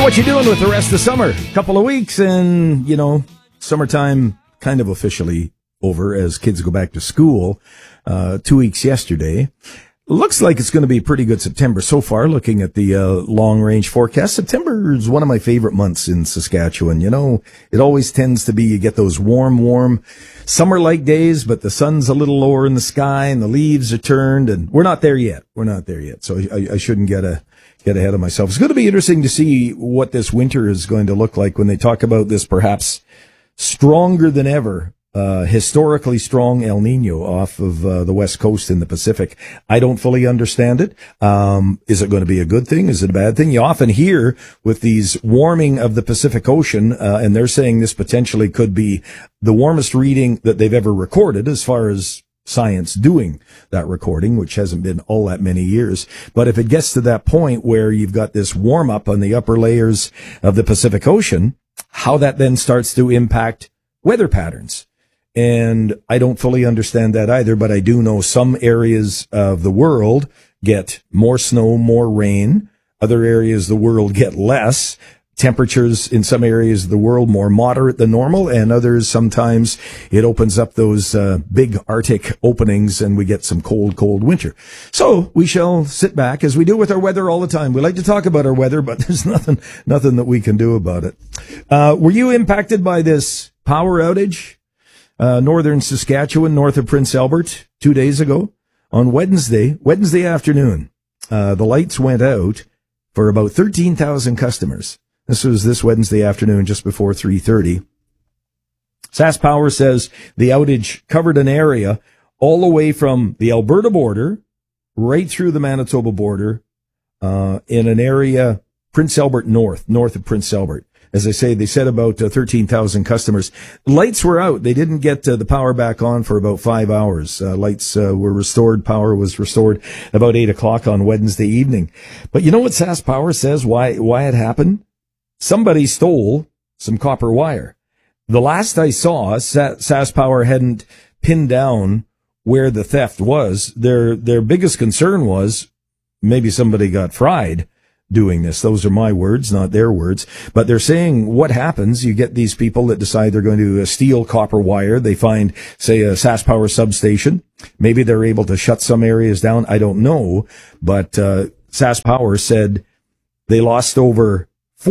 what you doing with the rest of summer? Couple of weeks and, summertime kind of officially over as kids go back to school. 2 weeks yesterday. Looks like it's going to be a pretty good September so far, looking at the long-range forecast. September is one of my favorite months in Saskatchewan. It always tends to be, you get those warm, summer-like days, but the sun's a little lower in the sky and the leaves are turned, and we're not there yet. So I shouldn't get ahead of myself. It's going to be interesting to see what this winter is going to look like when they talk about this perhaps stronger than ever historically strong El Nino off of the West Coast in the Pacific. I don't fully understand it. Is it going to be a good thing? Is it a bad thing? You often hear with these warming of the Pacific Ocean, and they're saying this potentially could be the warmest reading that they've ever recorded as far as science doing that recording, which hasn't been all that many years. But if it gets to that point where you've got this warm up on the upper layers of the Pacific Ocean, how that then starts to impact weather patterns. And I don't fully understand that either, but I do know some areas of the world get more snow, more rain. Other areas of the world get less. Temperatures in some areas of the world more moderate than normal, and others sometimes it opens up those big Arctic openings and we get some cold winter. So we shall sit back as we do with our weather all the time. We like to talk about our weather, but there's nothing that we can do about it. Were you impacted by this power outage? Northern Saskatchewan, north of Prince Albert, 2 days ago. On Wednesday afternoon, the lights went out for about 13,000 customers. This was this Wednesday afternoon, just before 3:30. SaskPower says the outage covered an area all the way from the Alberta border right through the Manitoba border, in an area, Prince Albert north of Prince Albert. As I say, they said about 13,000 customers. Lights were out. They didn't get the power back on for about 5 hours. Lights were restored. Power was restored about 8 o'clock on Wednesday evening. But you know what SaskPower says why it happened? Somebody stole some copper wire. The last I saw, SaskPower hadn't pinned down where the theft was. Their biggest concern was maybe somebody got fried doing this. Those are my words, not their words. But they're saying what happens, you get these people that decide they're going to steal copper wire. They find, say, a SaskPower substation. Maybe they're able to shut some areas down. I don't know. But SaskPower said they lost over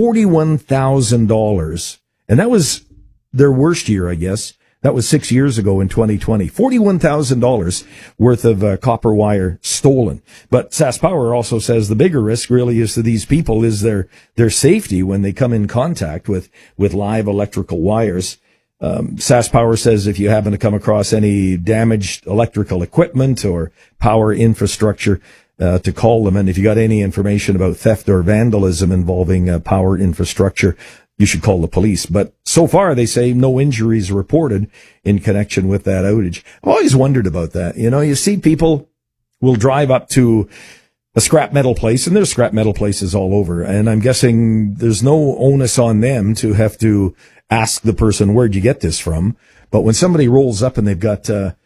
$41,000. And that was their worst year, I guess. That was 6 years ago in 2020. $41,000 worth of copper wire stolen. But SaskPower also says the bigger risk really is to these people is their safety when they come in contact with live electrical wires. SaskPower says if you happen to come across any damaged electrical equipment or power infrastructure, to call them. And if you got any information about theft or vandalism involving power infrastructure, you should call the police. But so far, they say no injuries reported in connection with that outage. I've always wondered about that. You see people will drive up to a scrap metal place, and there's scrap metal places all over. And I'm guessing there's no onus on them to have to ask the person, where'd you get this from? But when somebody rolls up and they've got, a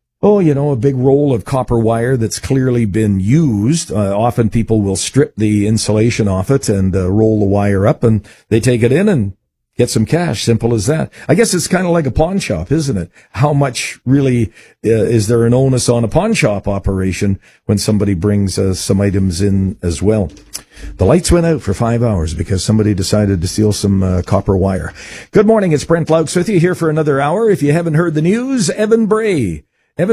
big roll of copper wire that's clearly been used. Often people will strip the insulation off it and roll the wire up, and they take it in and get some cash. Simple as that. I guess it's kind of like a pawn shop, isn't it? How much really is there an onus on a pawn shop operation when somebody brings some items in as well? The lights went out for 5 hours because somebody decided to steal some copper wire. Good morning. It's Brent Laux with you here for another hour. If you haven't heard the news, Evan Bray,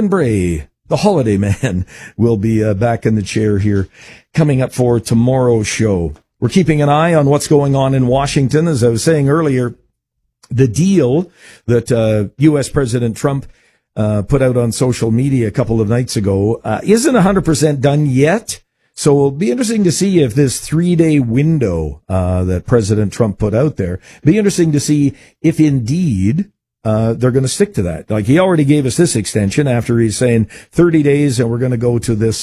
the holiday man, will be back in the chair here coming up for tomorrow's show. We're keeping an eye on what's going on in Washington. As I was saying earlier, the deal that U.S. President Trump put out on social media a couple of nights ago isn't 100% done yet. So it'll be interesting to see if this 3-day window that President Trump put out there, be interesting to see if indeed they're going to stick to that. Like he already gave us this extension after he's saying 30 days and we're going to go to this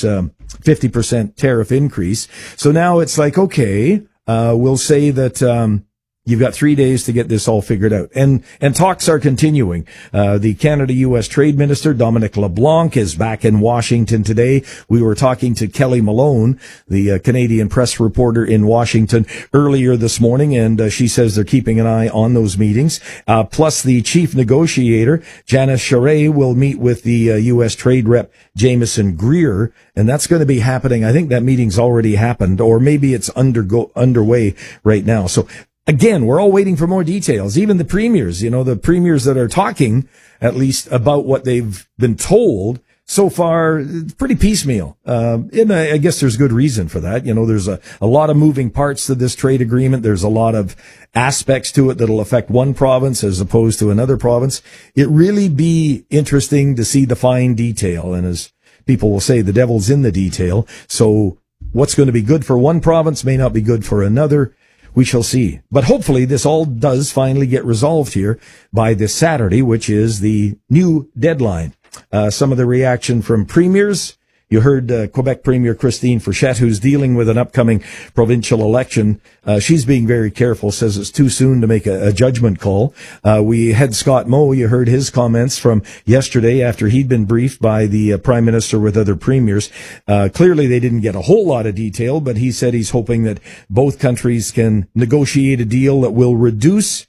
50% tariff increase. So now it's like, okay, we'll say that You've got 3 days to get this all figured out. And talks are continuing. The Canada-U.S. Trade Minister, Dominic LeBlanc, is back in Washington today. We were talking to Kelly Malone, the Canadian press reporter in Washington, earlier this morning, and she says they're keeping an eye on those meetings. Plus, the chief negotiator, Janice Charest, will meet with the U.S. Trade Rep, Jameson Greer, and that's going to be happening. I think that meeting's already happened, or maybe it's underway right now. So, again, we're all waiting for more details. Even the premiers, the premiers that are talking, at least about what they've been told so far, pretty piecemeal. And I guess there's good reason for that. There's a lot of moving parts to this trade agreement. There's a lot of aspects to it that'll affect one province as opposed to another province. It really be interesting to see the fine detail. And as people will say, the devil's in the detail. So what's going to be good for one province may not be good for another. We shall see. But hopefully this all does finally get resolved here by this Saturday, which is the new deadline. Some of the reaction from premiers. You heard Quebec Premier Christine Frechette, who's dealing with an upcoming provincial election. She's being very careful, says it's too soon to make a judgment call. We had Scott Moe. You heard his comments from yesterday after he'd been briefed by the Prime Minister with other premiers. Clearly they didn't get a whole lot of detail, but he said he's hoping that both countries can negotiate a deal that will reduce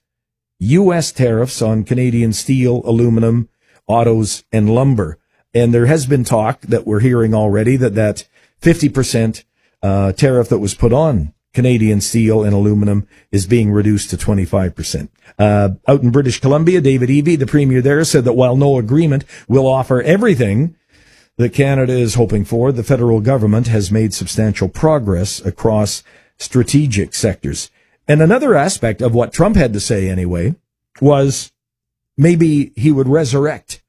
U.S. tariffs on Canadian steel, aluminum, autos, and lumber. And there has been talk that we're hearing already that 50% tariff that was put on Canadian steel and aluminum is being reduced to 25%. Out in British Columbia, David Eby, the premier there, said that while no agreement will offer everything that Canada is hoping for, the federal government has made substantial progress across strategic sectors. And another aspect of what Trump had to say anyway was maybe he would resurrect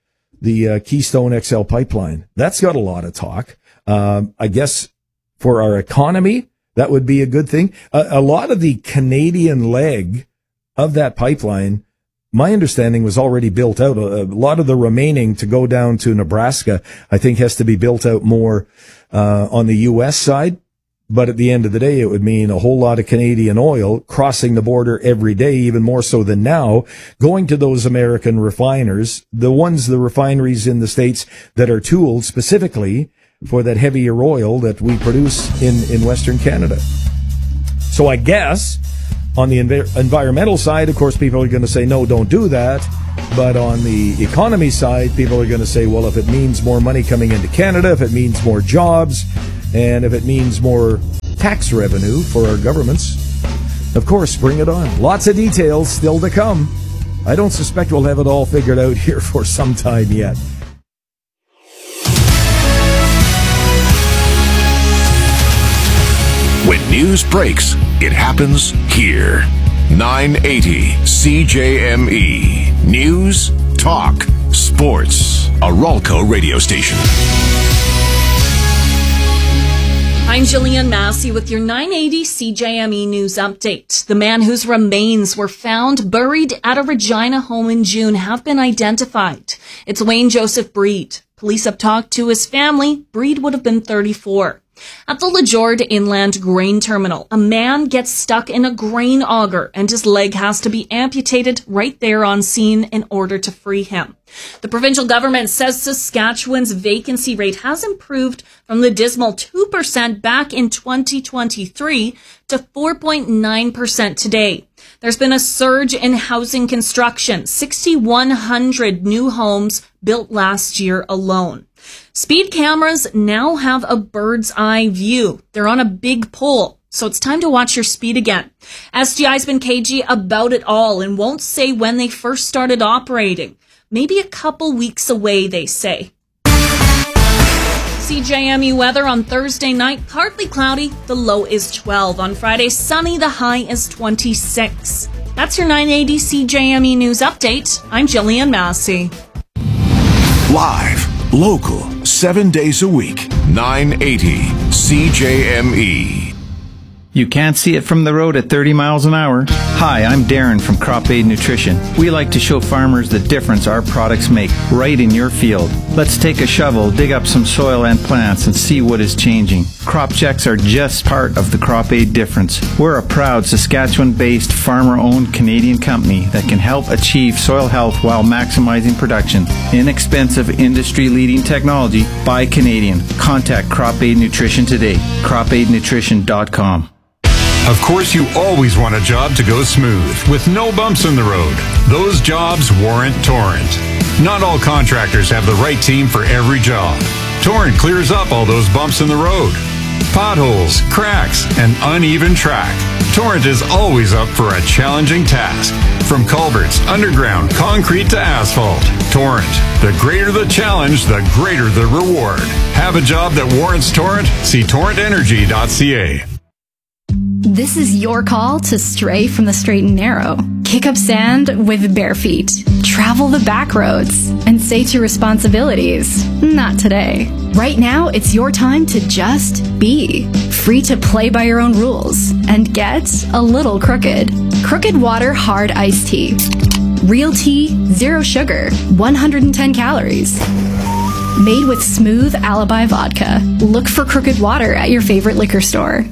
the Keystone XL pipeline. That's got a lot of talk. I guess for our economy, that would be a good thing. A lot of the Canadian leg of that pipeline, my understanding, was already built out. A lot of the remaining to go down to Nebraska, I think, has to be built out more on the U.S. side. But at the end of the day, it would mean a whole lot of Canadian oil crossing the border every day, even more so than now, going to those American refiners, the refineries in the States that are tooled specifically for that heavier oil that we produce in Western Canada. So I guess on the environmental side, of course, people are going to say, no, don't do that. But on the economy side, people are going to say, well, if it means more money coming into Canada, if it means more jobs, and if it means more tax revenue for our governments, of course, bring it on. Lots of details still to come. I don't suspect we'll have it all figured out here for some time yet. When news breaks, it happens here. 980 CJME. News, talk, sports. A Ralco radio station. I'm Jillian Massey with your 980 CJME News Update. The man whose remains were found buried at a Regina home in June have been identified. It's Wayne Joseph Breed. Police have talked to his family. Breed would have been 34. At the LeJord Inland Grain Terminal, a man gets stuck in a grain auger and his leg has to be amputated right there on scene in order to free him. The provincial government says Saskatchewan's vacancy rate has improved from the dismal 2% back in 2023 to 4.9% today. There's been a surge in housing construction, 6,100 new homes built last year alone. Speed cameras now have a bird's eye view. They're on a big pole, so it's time to watch your speed again. SGI's been cagey about it all and won't say when they first started operating. Maybe a couple weeks away, they say. CJME weather on Thursday night, partly cloudy, the low is 12. On Friday, sunny, the high is 26. That's your 980 CJME News Update. I'm Jillian Massey. Live, local, 7 days a week, 980 CJME. You can't see it from the road at 30 miles an hour. Hi, I'm Darren from Crop Aid Nutrition. We like to show farmers the difference our products make right in your field. Let's take a shovel, dig up some soil and plants, and see what is changing. Crop checks are just part of the Crop Aid difference. We're a proud Saskatchewan-based, farmer-owned Canadian company that can help achieve soil health while maximizing production. Inexpensive, industry-leading technology by Canadian. Contact Crop Aid Nutrition today. CropAidNutrition.com. Of course, you always want a job to go smooth, with no bumps in the road. Those jobs warrant Torrent. Not all contractors have the right team for every job. Torrent clears up all those bumps in the road. Potholes, cracks, and uneven track. Torrent is always up for a challenging task. From culverts, underground, concrete to asphalt. Torrent. The greater the challenge, the greater the reward. Have a job that warrants Torrent? See torrentenergy.ca. This is your call to stray from the straight and narrow. Kick up sand with bare feet. Travel the back roads and say to responsibilities, not today. Right now, it's your time to just be. Free to play by your own rules and get a little crooked. Crooked Water Hard Iced Tea. Real tea, 0 sugar, 110 calories. Made with smooth Alibi vodka. Look for Crooked Water at your favorite liquor store.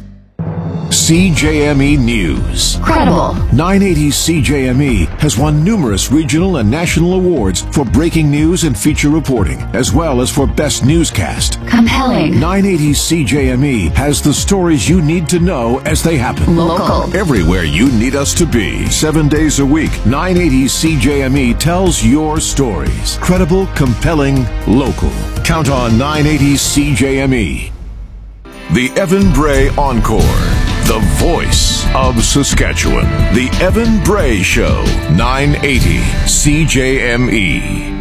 CJME News. Credible. 980 CJME has won numerous regional and national awards for breaking news and feature reporting, as well as for best newscast. Compelling. 980 CJME has the stories you need to know as they happen. Local. Everywhere you need us to be. 7 days a week, 980 CJME tells your stories. Credible, compelling, local. Count on 980 CJME. The Evan Bray Encore. The voice of Saskatchewan. The Evan Bray Show. 980 CJME.